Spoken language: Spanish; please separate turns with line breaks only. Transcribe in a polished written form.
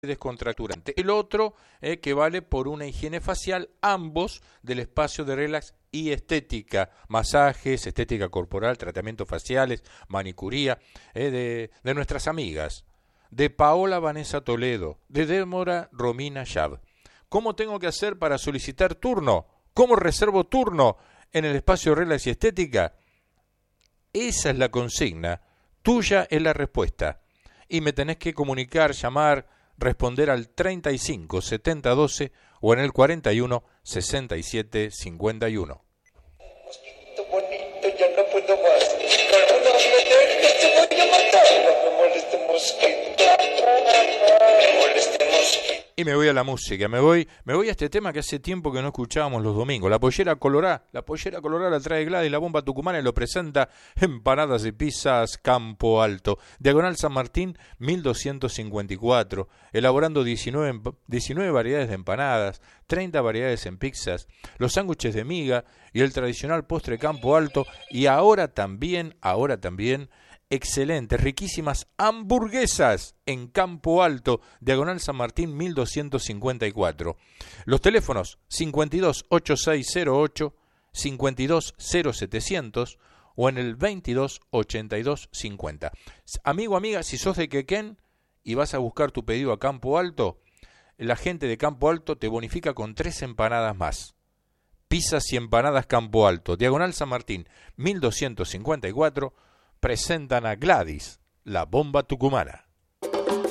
descontracturante. El otro que vale por una higiene facial, ambos del espacio de relax y estética, masajes, estética corporal, tratamientos faciales, manicuría, de nuestras amigas, de Paola Vanessa Toledo, de Débora Romina Yab. ¿Cómo tengo que hacer para solicitar turno? ¿Cómo reservo turno en el espacio relax y estética? Esa es la consigna, tuya es la respuesta. Y me tenés que comunicar, llamar, responder al 35 70 12 o en el 41 67 51.
Mosquito bonito, ya no puedo más. No me voy a matar. No me moleste mosquito. Me moleste mosquito.
Y me voy a la música, me voy a este tema que hace tiempo que no escuchábamos los domingos. La pollera colorá la trae Gladys, la bomba tucumana y lo presenta Empanadas y Pizzas Campo Alto. Diagonal San Martín, 1254. Elaborando 19 variedades de empanadas, 30 variedades en pizzas, los sándwiches de miga y el tradicional postre Campo Alto. Y ahora también, excelentes, riquísimas hamburguesas en Campo Alto, Diagonal San Martín 1254. Los teléfonos 52 8608, 52 0700 o en el 22 82 50. Amigo, amiga, si sos de Quequén y vas a buscar tu pedido a Campo Alto, la gente de Campo Alto te bonifica con 3 empanadas más. Pizzas y empanadas Campo Alto, Diagonal San Martín 1254. Presentan a Gladys, la bomba tucumana.